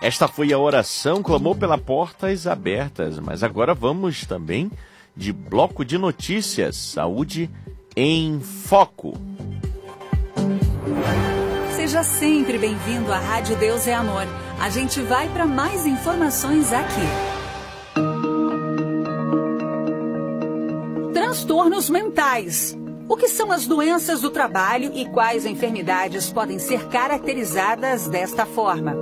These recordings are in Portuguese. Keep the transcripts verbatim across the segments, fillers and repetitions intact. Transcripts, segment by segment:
Esta foi a oração, clamou pela portas abertas, mas agora vamos também de bloco de notícias, Saúde em Foco. Seja sempre bem-vindo à Rádio Deus é Amor. A gente vai para mais informações aqui. Transtornos mentais. O que são as doenças do trabalho e quais enfermidades podem ser caracterizadas desta forma?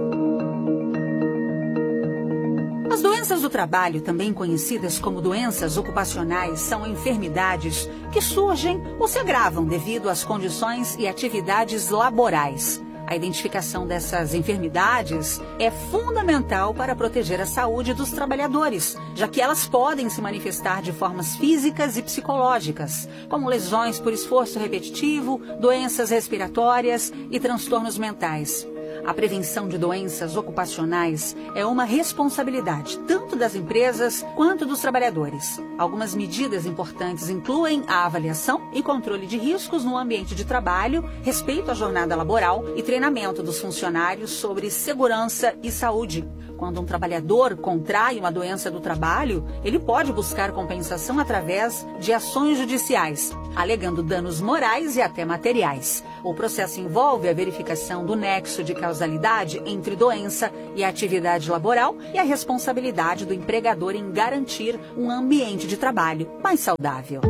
As doenças do trabalho, também conhecidas como doenças ocupacionais, são enfermidades que surgem ou se agravam devido às condições e atividades laborais. A identificação dessas enfermidades é fundamental para proteger a saúde dos trabalhadores, já que elas podem se manifestar de formas físicas e psicológicas, como lesões por esforço repetitivo, doenças respiratórias e transtornos mentais. A prevenção de doenças ocupacionais é uma responsabilidade tanto das empresas quanto dos trabalhadores. Algumas medidas importantes incluem a avaliação e controle de riscos no ambiente de trabalho, respeito à jornada laboral e treinamento dos funcionários sobre segurança e saúde. Quando um trabalhador contrai uma doença do trabalho, ele pode buscar compensação através de ações judiciais, alegando danos morais e até materiais. O processo envolve a verificação do nexo de causalidade entre doença e atividade laboral e a responsabilidade do empregador em garantir um ambiente de trabalho mais saudável.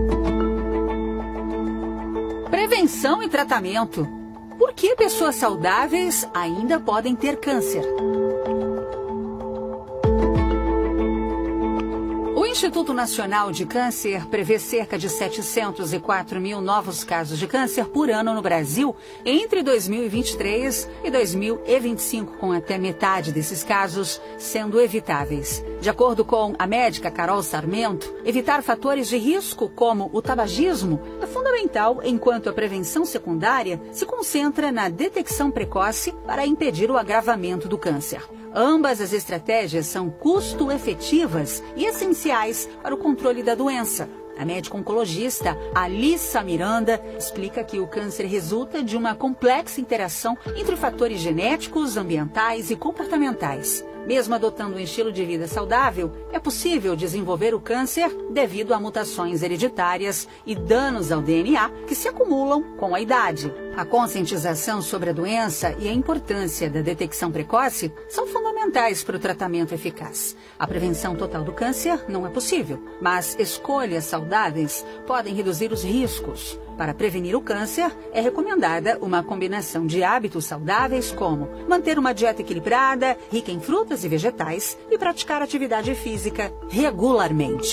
Prevenção e tratamento. Por que pessoas saudáveis ainda podem ter câncer? O Instituto Nacional de Câncer prevê cerca de setecentos e quatro mil novos casos de câncer por ano no Brasil entre dois mil e vinte e três e dois mil e vinte e cinco, com até metade desses casos sendo evitáveis. De acordo com a médica Carol Sarmento, evitar fatores de risco como o tabagismo é fundamental, enquanto a prevenção secundária se concentra na detecção precoce para impedir o agravamento do câncer. Ambas as estratégias são custo-efetivas e essenciais para o controle da doença. A médica oncologista Alissa Miranda explica que o câncer resulta de uma complexa interação entre fatores genéticos, ambientais e comportamentais. Mesmo adotando um estilo de vida saudável, é possível desenvolver o câncer devido a mutações hereditárias e danos ao D N A que se acumulam com a idade. A conscientização sobre a doença e a importância da detecção precoce são fundamentais para o tratamento eficaz. A prevenção total do câncer não é possível, mas escolhas saudáveis podem reduzir os riscos. Para prevenir o câncer, é recomendada uma combinação de hábitos saudáveis como manter uma dieta equilibrada, rica em frutas e vegetais e praticar atividade física regularmente.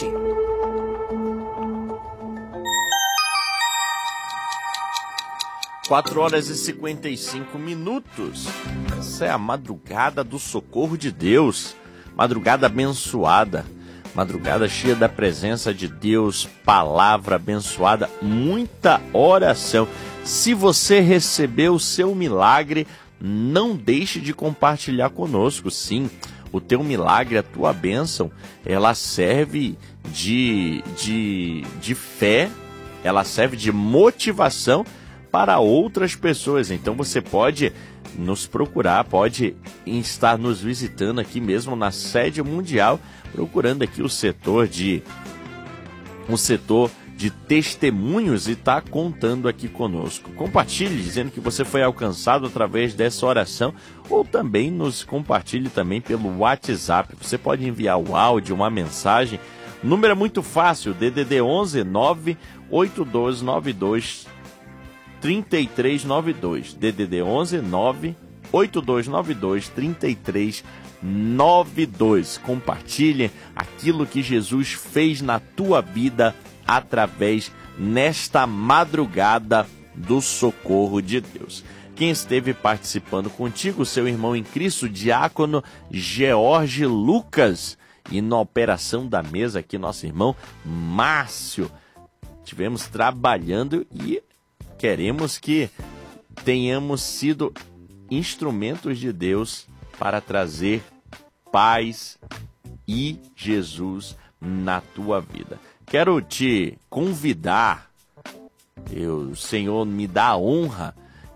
quatro horas e cinquenta e cinco minutos. Essa é a madrugada do socorro de Deus. Madrugada abençoada. Madrugada cheia da presença de Deus, palavra abençoada, muita oração. Se você recebeu o seu milagre, não deixe de compartilhar conosco. Sim, o teu milagre, a tua bênção, ela serve de, de, de fé, ela serve de motivação para outras pessoas. Então você pode nos procurar, pode estar nos visitando aqui mesmo na sede mundial, procurando aqui o setor de o setor de testemunhos e está contando aqui conosco. Compartilhe dizendo que você foi alcançado através dessa oração, ou também nos compartilhe também pelo WhatsApp. Você pode enviar o áudio, uma mensagem. O número é muito fácil, D D D onze nove oito dois nove dois três três nove dois, D D D onze nove oito dois nove dois três três nove dois. Compartilhe aquilo que Jesus fez na tua vida através nesta madrugada do socorro de Deus. Quem esteve participando contigo, seu irmão em Cristo, diácono George Lucas, e na operação da mesa aqui, nosso irmão Márcio. Tivemos trabalhando e queremos que tenhamos sido instrumentos de Deus para trazer paz e Jesus na tua vida. Quero te convidar, eu, o Senhor me dá a honra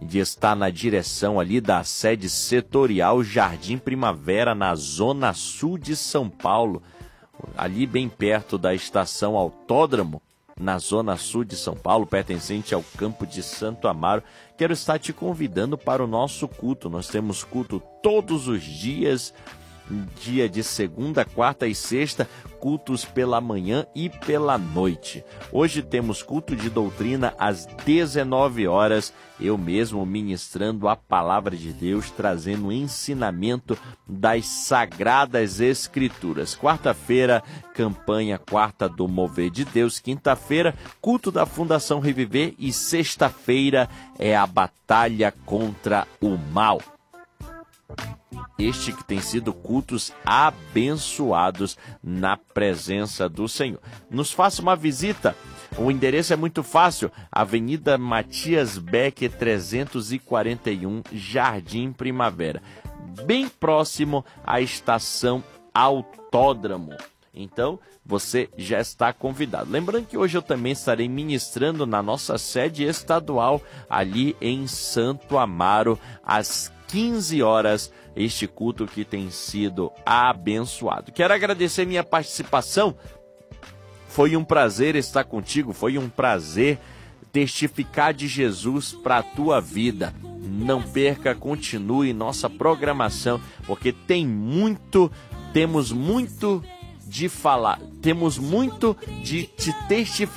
de estar na direção ali da sede setorial Jardim Primavera, na zona sul de São Paulo, ali bem perto da estação Autódromo, na zona sul de São Paulo, pertencente ao campo de Santo Amaro. Quero estar te convidando para o nosso culto. Nós temos culto todos os dias, dia de segunda, quarta e sexta, cultos pela manhã e pela noite. Hoje temos culto de doutrina às dezenove horas, eu mesmo ministrando a palavra de Deus, trazendo o ensinamento das Sagradas Escrituras. Quarta-feira, campanha quarta do Mover de Deus. Quinta-feira, culto da Fundação Reviver. E sexta-feira é a batalha contra o mal. Este que tem sido cultos abençoados na presença do Senhor. Nos faça uma visita. O endereço é muito fácil. Avenida Matias Becker, trezentos e quarenta e um, Jardim Primavera. Bem próximo à estação Autódromo. Então, você já está convidado. Lembrando que hoje eu também estarei ministrando na nossa sede estadual, ali em Santo Amaro, às quinze horas, este culto que tem sido abençoado. Quero agradecer minha participação. Foi um prazer estar contigo, foi um prazer testificar de Jesus para a tua vida. Não perca, continue nossa programação, porque tem muito, temos muito de falar, temos muito de te testificar.